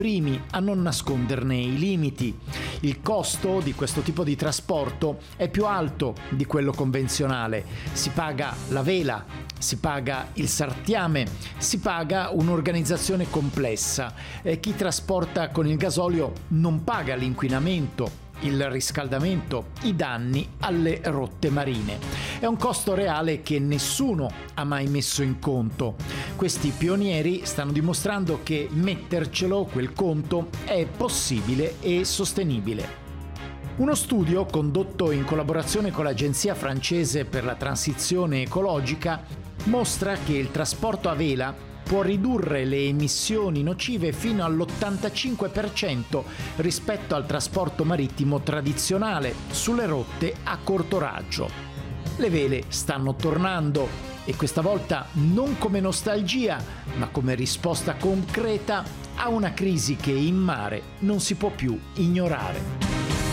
primi a non nasconderne i limiti. Il costo di questo tipo di trasporto è più alto di quello convenzionale. Si paga la vela, si paga il sartiame, si paga un'organizzazione complessa. Chi trasporta con il gasolio non paga l'inquinamento, il riscaldamento, i danni alle rotte marine. È un costo reale che nessuno ha mai messo in conto. Questi pionieri stanno dimostrando che mettercelo, quel conto, è possibile e sostenibile. Uno studio condotto in collaborazione con l'Agenzia francese per la transizione ecologica mostra che il trasporto a vela può ridurre le emissioni nocive fino all'85% rispetto al trasporto marittimo tradizionale sulle rotte a corto raggio. Le vele stanno tornando e questa volta non come nostalgia, ma come risposta concreta a una crisi che in mare non si può più ignorare.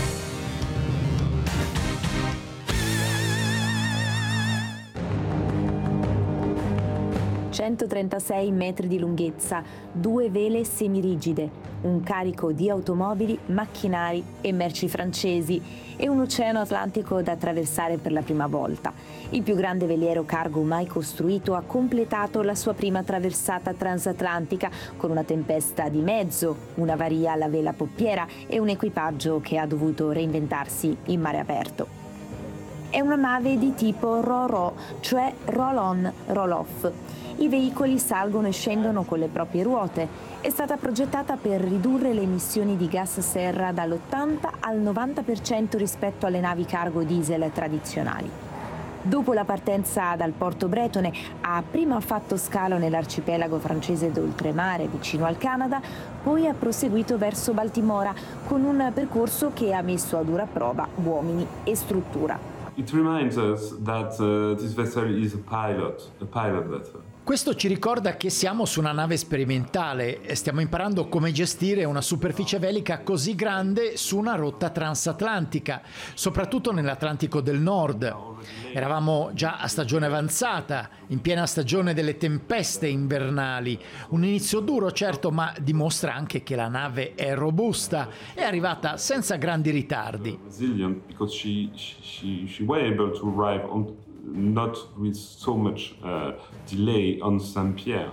136 metri di lunghezza, 2 vele semirigide, un carico di automobili, macchinari e merci francesi e un oceano Atlantico da attraversare per la prima volta. Il più grande veliero cargo mai costruito ha completato la sua prima traversata transatlantica con una tempesta di mezzo, un'avaria alla vela poppiera e un equipaggio che ha dovuto reinventarsi in mare aperto. È una nave di tipo RoRo, cioè roll-on, roll-off. I veicoli salgono e scendono con le proprie ruote. È stata progettata per ridurre le emissioni di gas serra dall'80 al 90% rispetto alle navi cargo diesel tradizionali. Dopo la partenza dal porto bretone, ha prima fatto scalo nell'arcipelago francese d'oltremare vicino al Canada, poi ha proseguito verso Baltimora con un percorso che ha messo a dura prova uomini e struttura. It reminds us that this vessel is a pilot vessel. Questo ci ricorda che siamo su una nave sperimentale e stiamo imparando come gestire una superficie velica così grande su una rotta transatlantica, soprattutto nell'Atlantico del Nord. Eravamo già a stagione avanzata, in piena stagione delle tempeste invernali. Un inizio duro, certo, ma dimostra anche che la nave è robusta, è arrivata senza grandi ritardi. Because she was able to arrive on not with so much delay on Saint-Pierre.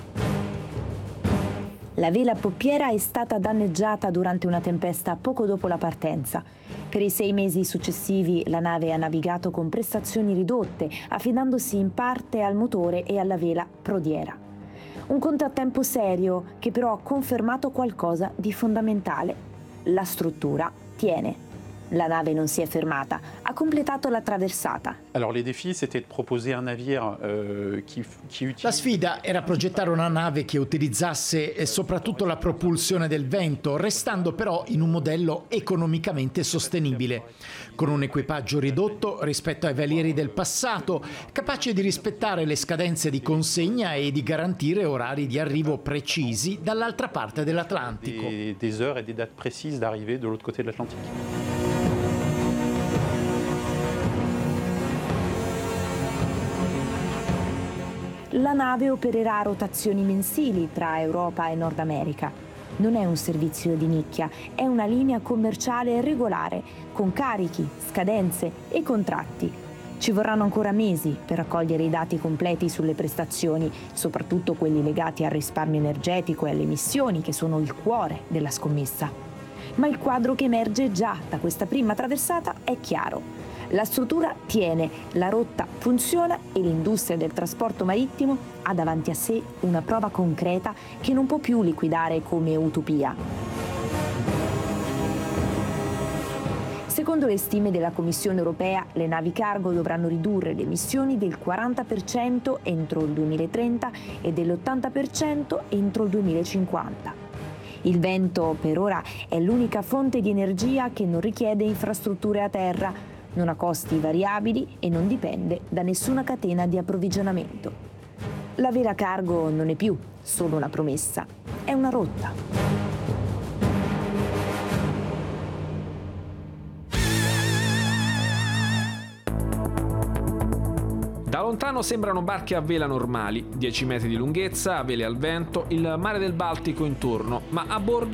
La vela poppiera è stata danneggiata durante una tempesta poco dopo la partenza. Per i 6 mesi successivi la nave ha navigato con prestazioni ridotte, affidandosi in parte al motore e alla vela prodiera. Un contrattempo serio che però ha confermato qualcosa di fondamentale. La struttura tiene. La nave non si è fermata, ha completato la traversata. Alors les défis c'était de proposer un navire qui utilise... La sfida era progettare una nave che utilizzasse soprattutto la propulsione del vento, restando però in un modello economicamente sostenibile, con un equipaggio ridotto rispetto ai velieri del passato, capace di rispettare le scadenze di consegna e di garantire orari di arrivo precisi dall'altra parte dell'Atlantico. Des heures et des dates précises d'arrivée de l'autre côté de l'Atlantique. La nave opererà a rotazioni mensili tra Europa e Nord America. Non è un servizio di nicchia, è una linea commerciale regolare, con carichi, scadenze e contratti. Ci vorranno ancora mesi per raccogliere i dati completi sulle prestazioni, soprattutto quelli legati al risparmio energetico e alle emissioni, che sono il cuore della scommessa. Ma il quadro che emerge già da questa prima traversata è chiaro. La struttura tiene, la rotta funziona e l'industria del trasporto marittimo ha davanti a sé una prova concreta che non può più liquidare come utopia. Secondo le stime della Commissione europea, le navi cargo dovranno ridurre le emissioni del 40% entro il 2030 e dell'80% entro il 2050. Il vento, per ora, è l'unica fonte di energia che non richiede infrastrutture a terra, non ha costi variabili e non dipende da nessuna catena di approvvigionamento. La vela cargo non è più solo una promessa, è una rotta. Da lontano sembrano barche a vela normali, 10 metri di lunghezza, a vele al vento, il mare del Baltico intorno, ma a bordo